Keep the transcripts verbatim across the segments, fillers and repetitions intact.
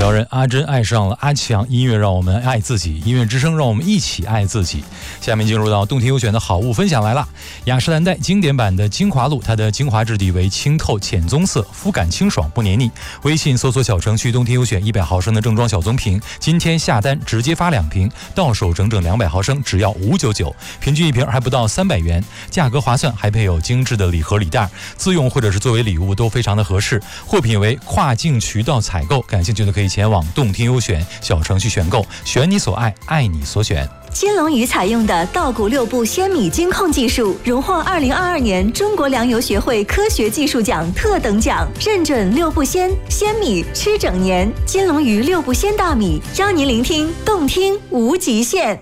聊人阿珍爱上了阿强，音乐让我们爱自己，音乐之声让我们一起爱自己。下面进入到动听优选的好物分享来了。雅诗兰黛经典版的精华露，它的精华质地为清透浅棕色，肤感清爽不黏腻。微信搜索小程序动听优选一百毫升的正装小棕瓶，今天下单直接发两瓶，到手整整两百毫升，只要五百九十九，平均一瓶还不到三百元，价格划算，还配有精致的礼盒礼袋，自用或者是作为礼物都非常的合适。货品为跨境渠道采购，感兴趣的可以前往动听优选小程序选购，选你所爱，爱你所选。 金龙鱼采用的稻谷六步鲜米精控技术，荣获二零二二年中国粮油学会科学技术奖特等奖，认准六步鲜，鲜米吃整年。金龙鱼六步鲜大米，邀您聆听动听无极限。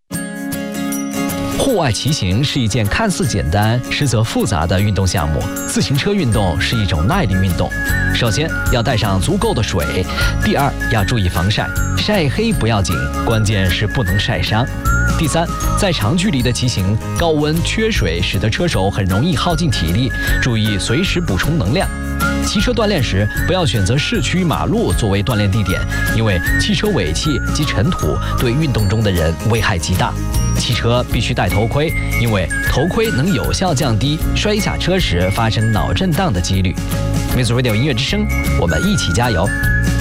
户外骑行是一件看似简单，实则复杂的运动项目。自行车运动是一种耐力运动。首先要带上足够的水，第二要注意防晒，晒黑不要紧，关键是不能晒伤。第三，在长距离的骑行，高温缺水使得车手很容易耗尽体力，注意随时补充能量。骑车锻炼时，不要选择市区马路作为锻炼地点，因为汽车尾气及尘土对运动中的人危害极大。骑车必须戴头盔，因为头盔能有效降低摔下车时发生脑震荡的几率。Music Radio 音乐之声，我们一起加油。